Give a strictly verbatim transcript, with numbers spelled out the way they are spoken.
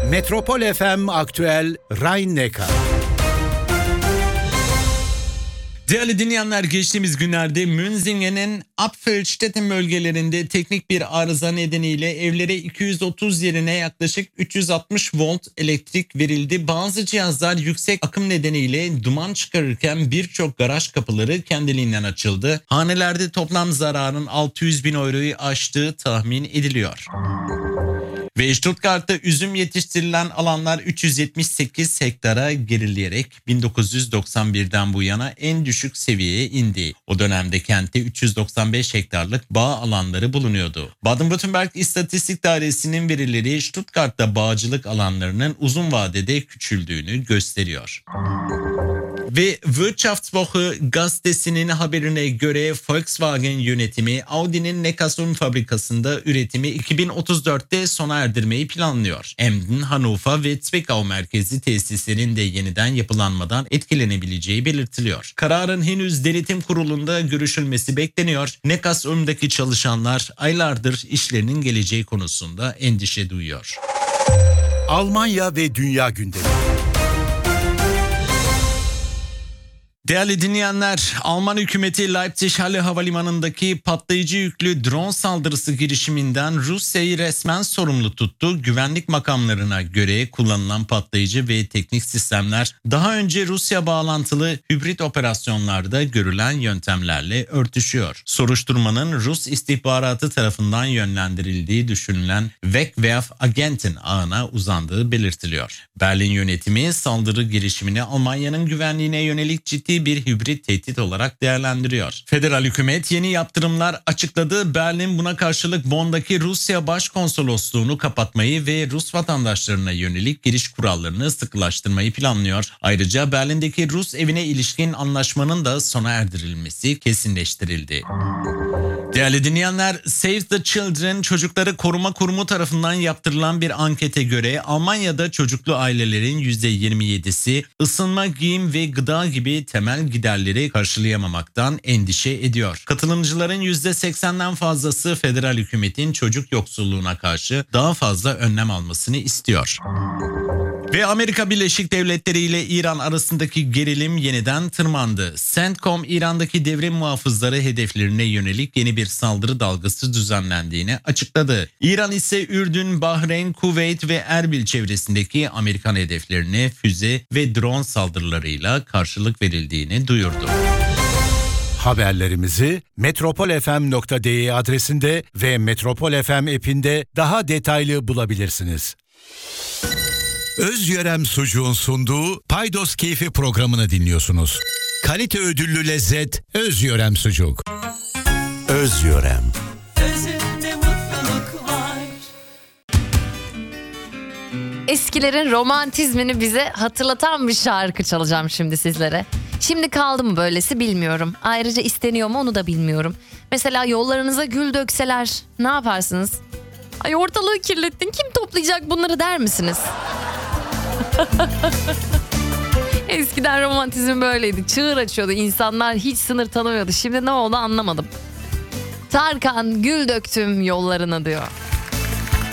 Metropol F M Aktüel Rhein-Neckar. Değerli dinleyenler, geçtiğimiz günlerde Münzingen'in Apfelstetten bölgelerinde teknik bir arıza nedeniyle evlere iki yüz otuz yerine yaklaşık üç yüz altmış volt elektrik verildi. Bazı cihazlar yüksek akım nedeniyle duman çıkarırken birçok garaj kapıları kendiliğinden açıldı. Hanelerde toplam zararın altı yüz bin euroyu aştığı tahmin ediliyor. Ve Stuttgart'ta üzüm yetiştirilen alanlar üç yüz yetmiş sekiz hektara gerileyerek bin dokuz yüz doksan birden bu yana en düşük seviyeye indi. O dönemde kentte üç yüz doksan beş hektarlık bağ alanları bulunuyordu. Baden-Württemberg İstatistik Dairesi'nin verileri Stuttgart'ta bağcılık alanlarının uzun vadede küçüldüğünü gösteriyor. Ve Wirtschaftswoche gazetesinin haberine göre Volkswagen yönetimi Audi'nin Neckarsulm fabrikasında üretimi iki bin otuz dörtte sona erdirmeyi planlıyor. Emden, Hannover ve Zwickau merkezi tesislerin de yeniden yapılanmadan etkilenebileceği belirtiliyor. Kararın henüz denetim kurulunda görüşülmesi bekleniyor. Neckarsulm'daki çalışanlar aylardır işlerinin geleceği konusunda endişe duyuyor. Almanya ve dünya gündemi. Değerli dinleyenler, Alman hükümeti Leipzig-Halle Havalimanı'ndaki patlayıcı yüklü drone saldırısı girişiminden Rusya'yı resmen sorumlu tuttu. Güvenlik makamlarına göre kullanılan patlayıcı ve teknik sistemler daha önce Rusya bağlantılı hibrit operasyonlarda görülen yöntemlerle örtüşüyor. Soruşturmanın Rus istihbaratı tarafından yönlendirildiği düşünülen Wegwerf-Agenten ağına uzandığı belirtiliyor. Berlin yönetimi saldırı girişimini Almanya'nın güvenliğine yönelik ciddi bir hibrit tehdit olarak değerlendiriyor. Federal hükümet yeni yaptırımlar açıkladı. Berlin buna karşılık Bonn'daki Rusya Başkonsolosluğunu kapatmayı ve Rus vatandaşlarına yönelik giriş kurallarını sıkılaştırmayı planlıyor. Ayrıca Berlin'deki Rus evine ilişkin anlaşmanın da sona erdirilmesi kesinleştirildi. Değerli dinleyenler, Save the Children Çocukları Koruma Kurumu tarafından yaptırılan bir ankete göre Almanya'da çocuklu ailelerin yüzde yirmi yedisi ısınma, giyim ve gıda gibi temel giderleri karşılayamamaktan endişe ediyor. Katılımcıların yüzde seksenden fazlası federal hükümetin çocuk yoksulluğuna karşı daha fazla önlem almasını istiyor. Ve Amerika Birleşik Devletleri ile İran arasındaki gerilim yeniden tırmandı. CENTCOM, İran'daki devrim muhafızları hedeflerine yönelik yeni bir saldırı dalgası düzenlendiğini açıkladı. İran ise Ürdün, Bahreyn, Kuveyt ve Erbil çevresindeki Amerikan hedeflerine füze ve drone saldırılarıyla karşılık verildiğini duyurdu. Haberlerimizi metropol f m nokta d e adresinde ve Metropol F M app'inde daha detaylı bulabilirsiniz. Özyörem Sucuğun sunduğu Paydos Keyfi programını dinliyorsunuz. Kalite ödüllü lezzet Özyörem Sucuk. Özyörem. Özünde mutluluk var. Eskilerin romantizmini bize hatırlatan bir şarkı çalacağım şimdi sizlere. Şimdi kaldı mı böylesi bilmiyorum. Ayrıca isteniyor mu onu da bilmiyorum. Mesela yollarınıza gül dökseler ne yaparsınız? Ay ortalığı kirlettin, kim toplayacak bunları der misiniz? Eskiden romantizm böyleydi. Çığır açıyordu. İnsanlar hiç sınır tanımıyordu. Şimdi ne oldu anlamadım. Tarkan gül döktüm yollarına diyor.